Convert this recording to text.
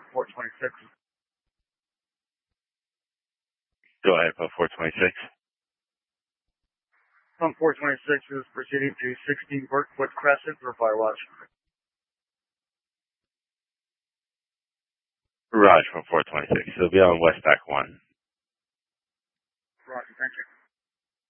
426. Go ahead, for 426. Pump 426 is proceeding to 16 Burkwood Crescent for Firewatch. Raj from 426. It'll be on Westpac 1. Roger, thank you.